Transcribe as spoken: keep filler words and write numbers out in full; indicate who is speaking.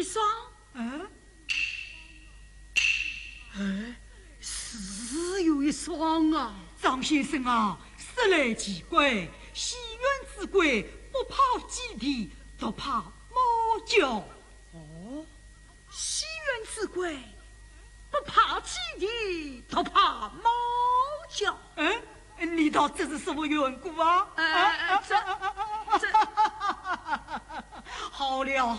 Speaker 1: 一双。
Speaker 2: 嗯，哎，是有一双啊。张先生啊，时来奇怪，戏院之鬼不怕基地，只怕猫叫。
Speaker 1: 哦，西园之鬼不怕基地，只怕猫叫。
Speaker 2: 嗯，你道这是什么缘故啊？
Speaker 1: 哎哎，这这。
Speaker 2: 好了。